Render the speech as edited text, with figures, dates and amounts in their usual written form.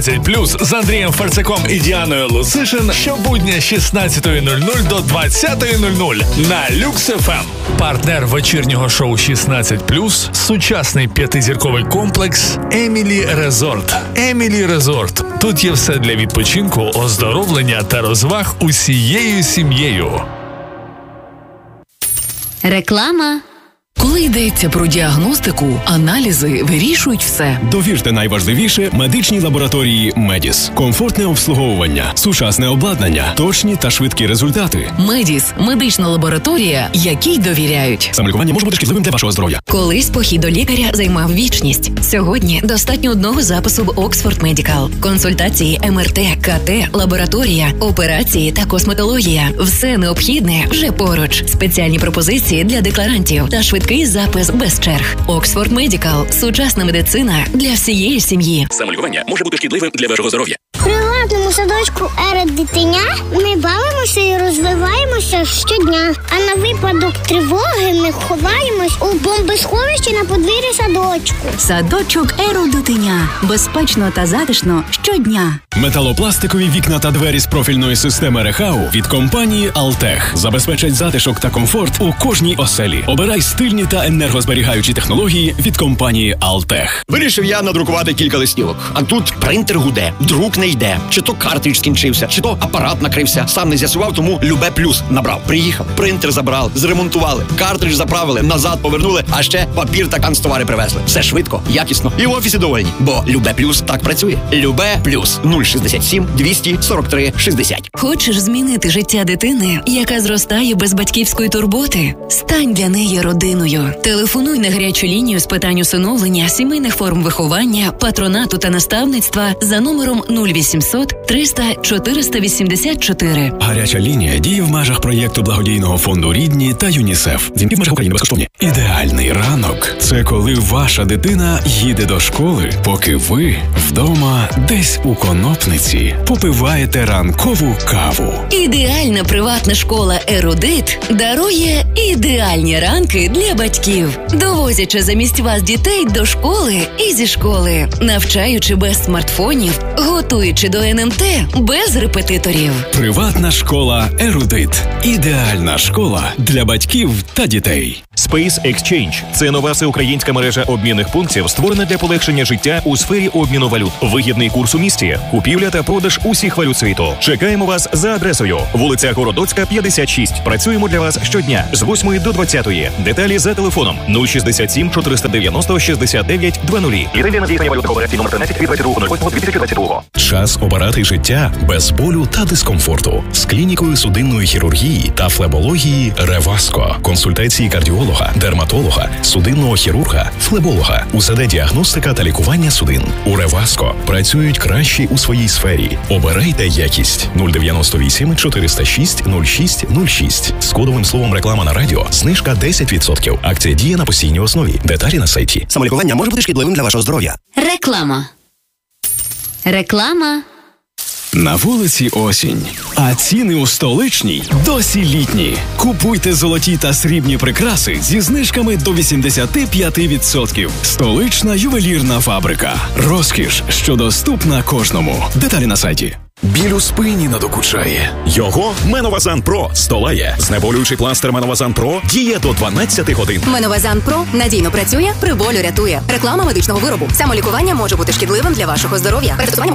Плюс з Андрієм Ферцаком і Діаною Лусишин щобудня з 16:00 до 20:00 на Люкс ФМ. Партнер вечірнього шоу 16+, сучасний 5-зірковий комплекс Емілі Резорт. Емілі Резорт. Тут є все для відпочинку, оздоровлення та розваг усією сім'єю. Реклама. Коли йдеться про діагностику, аналізи вирішують все. Довірте найважливіше медичній лабораторії «Медіс». Комфортне обслуговування, сучасне обладнання, точні та швидкі результати. «Медіс» – медична лабораторія, якій довіряють. Самолікування може бути шкідливим для вашого здоров'я. Колись похід до лікаря займав вічність. Сьогодні достатньо одного запису в Oxford Medical. Консультації, МРТ, КТ, лабораторія, операції та косметологія. Все необхідне вже поруч. Спеціальні пропозиції для декларантів та швидкий запис без черг. Oxford Medical. Сучасна медицина для всієї сім'ї. Самолікування може бути шкідливим для вашого здоров'я. В приватному садочку «Ера дитиня» ми бавимося і розвиваємося щодня. А на випадок тривоги ми ховаємось у бомбосховищі на подвір'ї садочку. Садочок «Ера дитиня». Безпечно та затишно щодня. Металопластикові вікна та двері з профільної системи Рехау від компанії «Алтех» забезпечать затишок та комфорт у кожній оселі. Обирай стильні та енергозберігаючі технології від компанії «Алтех». Вирішив я надрукувати кілька листівок. А тут принтер гуде, друк не йде. Чи то картридж скінчився, чи то апарат накрився. Сам не з'ясував, тому Любе Плюс набрав. Приїхав, принтер забрали, зремонтували, картридж заправили, назад повернули, а ще папір та канцтовари привезли. Все швидко, якісно і в офісі довольні. Бо Любе Плюс так працює. Любе Плюс 067 243 60. Хочеш змінити життя дитини, яка зростає без батьківської турботи? Стань для неї родиною. Телефонуй на гарячу лінію з питань усиновлення, сімейних форм виховання, патронату та наставництва за номером 0800 300 484. Гаряча лінія діє в межах проєкту благодійного фонду «Рідні» та ЮНІСЕФ. Дзвінки в межах України безкоштовні. Ідеальний ранок – це коли ваша дитина їде до школи, поки ви вдома десь у Конопниці попиваєте ранкову каву. Ідеальна приватна школа «Ерудит» дарує ідеальні ранки для батьків, довозячи замість вас дітей до школи і зі школи, навчаючи без смартфонів, готуючи до НМТ без репетиторів. Приватна школа «Ерудит» – ідеальна школа для батьків та дітей. Space Exchange – це нова всеукраїнська мережа обмінних пунктів, створена для полегшення життя у сфері обміну валют. Вигідний курс у місті, купівля та продаж усіх валют світу. Чекаємо вас за адресою вулиця Городоцька, 56. Працюємо для вас щодня з 8 до 20. Деталі за телефоном 067 490 69 00. Єдине на здійснення валютних операцій номер 13 від 22.08.2022. Час обирати життя без болю та дискомфорту з клінікою судинної хірургії та флебології «Реваско». Консультації кардіолога, дерматолога, судинного хірурга, флеболога, УЗД-діагностика та лікування судин. У «Реваско» працюють кращі у своїй сфері. Обирайте якість. 098 406 06 06. З кодовим словом «Реклама на радіо» знижка 10%. Акція діє на постійній основі. Деталі на сайті. Самолікування може бути шкідливим для вашого здоров'я. Реклама. Реклама. На вулиці осінь, а ціни у столичній досі літні. Купуйте золоті та срібні прикраси зі знижками до 85%. Столична ювелірна фабрика. Розкіш, що доступна кожному. Деталі на сайті. Біль у спині надокучає. Його Меновазан Про здолає. Знеболюючий пластир Меновазан Про діє до 12 годин. Меновазан Про надійно працює, при болю рятує. Реклама медичного виробу. Самолікування може бути шкідливим для вашого здоров'я. Перед застосуванням